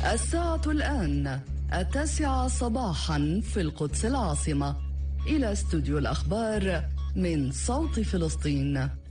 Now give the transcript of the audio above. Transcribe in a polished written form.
الساعة الآن 9 صباحا في القدس العاصمة. إلى استوديو الأخبار من صوت فلسطين.